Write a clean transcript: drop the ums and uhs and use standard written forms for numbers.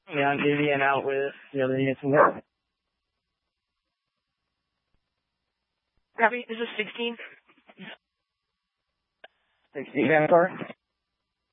Yeah, I'm Vivian out with the other units in there. Copy. This is 16. 16 Vanguard.